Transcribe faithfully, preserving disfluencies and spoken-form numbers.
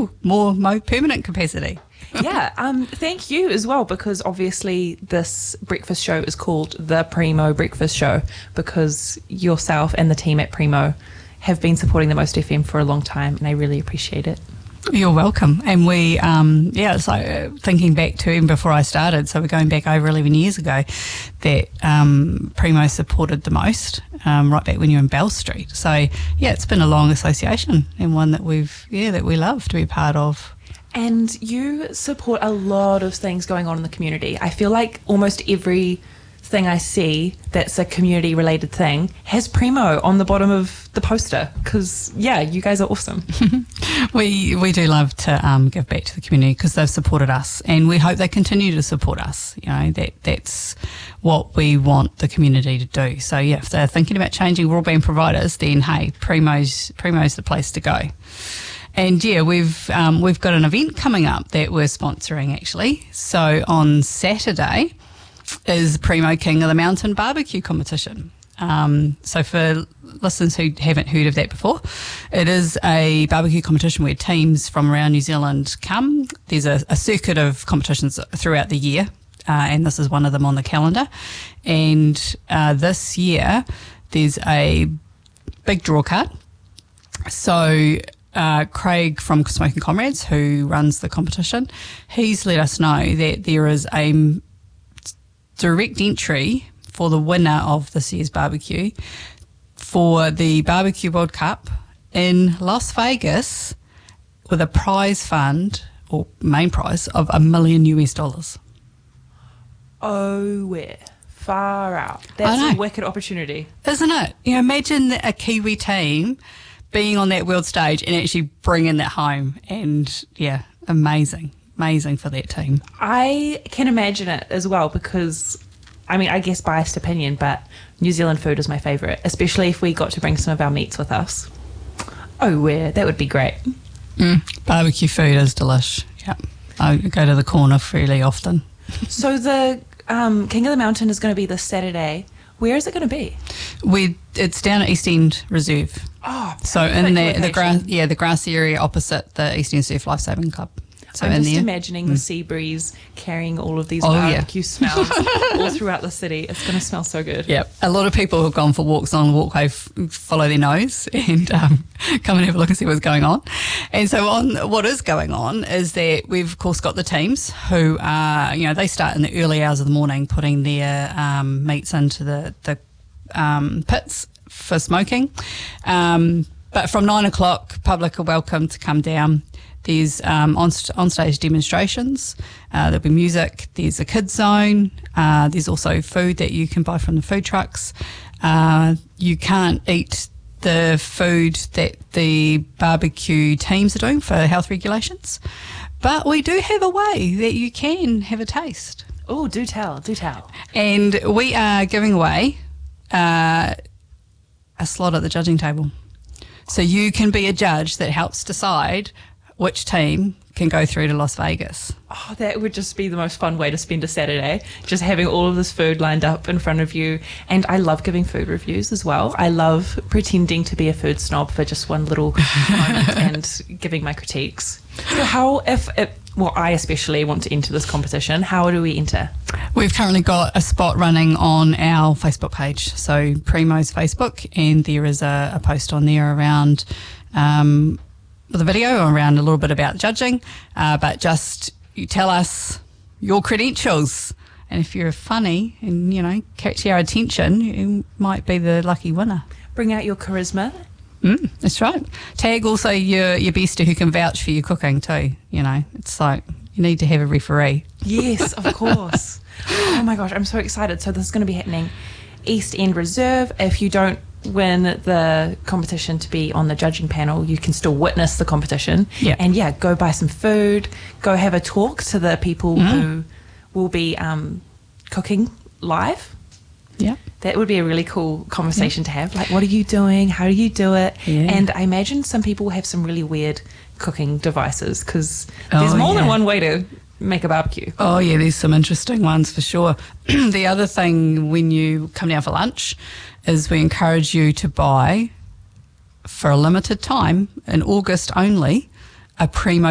Jill, more, more permanent capacity. Yeah, um, thank you as well, because obviously this breakfast show is called the Primo Breakfast Show because yourself and the team at Primo have been supporting the Most F M for a long time, and I really appreciate it. You're welcome. And we, um, yeah, so uh, thinking back to even before I started, so we're going back over eleven years ago, that um, Primo supported the most, um, right back when you were in Bell Street. So, yeah, it's been a long association and one that we've, yeah, that we love to be part of. And you support a lot of things going on in the community. I feel like almost every thing I see that's a community related thing has Primo on the bottom of the poster because, yeah, you guys are awesome. we we do love to um, give back to the community because they've supported us, and we hope they continue to support us. You know, that that's what we want the community to do. So, yeah, if they're thinking about changing broadband providers, then, hey, Primo's, Primo's the place to go. And yeah, we've um, we've got an event coming up that we're sponsoring actually. So on Saturday is Primo King of the Mountain barbecue competition. Um, so for listeners who haven't heard of that before, it is a barbecue competition where teams from around New Zealand come. There's a, a circuit of competitions throughout the year, uh, and this is one of them on the calendar. And uh, this year there's a big draw card. So Uh, Craig from Smoking Comrades, who runs the competition, he's let us know that there is a direct entry for the winner of this year's barbecue for the Barbecue World Cup in Las Vegas with a prize fund, or main prize, of a million U S dollars. Oh, where? Far out. That's a wicked opportunity. Isn't it? You know, imagine a Kiwi team being on that world stage and actually bringing that home. And, yeah, amazing. Amazing for that team. I can imagine it as well because, I mean, I guess biased opinion, but New Zealand food is my favourite, especially if we got to bring some of our meats with us. Oh, where? That would be great. Mm, barbecue food is delish. Yeah. I go to the corner fairly often. So the um, King of the Mountain is going to be this Saturday. Where is it going to be? We It's down at East End Reserve. Oh, so in the the grass, yeah, the grassy area opposite the East End Surf Lifesaving Club. So I'm in just there. imagining mm. the sea breeze carrying all of these oh, barbecue yeah. smells all throughout the city. It's going to smell so good. Yep. A lot of people have gone for walks on the walkway, f- follow their nose and um, come and have a look and see what's going on. And so on, what is going on is that we've, of course, got the teams who are, you know, they start in the early hours of the morning putting their um, meats into the, the um, pits for smoking. Um, but from nine o'clock, public are welcome to come down. There's um, on, on stage demonstrations, uh, there'll be music, there's a kids zone, uh, there's also food that you can buy from the food trucks. Uh, you can't eat the food that the barbecue teams are doing for health regulations, but we do have a way that you can have a taste. Oh, do tell, do tell. And we are giving away uh, a slot at the judging table. So you can be a judge that helps decide which team can go through to Las Vegas. Oh, that would just be the most fun way to spend a Saturday, just having all of this food lined up in front of you. And I love giving food reviews as well. I love pretending to be a food snob for just one little moment and giving my critiques. So how, if, if, well, I especially want to enter this competition, how do we enter? We've currently got a spot running on our Facebook page, so Primo's Facebook, and there is a, a post on there around um, the video around a little bit about judging, uh, but just you tell us your credentials, and if you're funny and, you know, catch our attention, you might be the lucky winner. Bring out your charisma. Mm, that's right. Tag also your your bestie who can vouch for your cooking too. You know, it's like you need to have a referee. Yes, of course. Oh my gosh, I'm so excited. So this is going to be happening East End Reserve. If you don't win the competition to be on the judging panel, you can still witness the competition. Yeah. And yeah, go buy some food, go have a talk to the people mm. who will be um, cooking live. Yeah. That would be a really cool conversation yeah. to have. Like, what are you doing? How do you do it? Yeah. And I imagine some people have some really weird cooking devices because there's oh, more yeah. than one way to make a barbecue. Oh, yeah, there's some interesting ones for sure. The other thing when you come down for lunch is we encourage you to buy, for a limited time, in August only, a Primo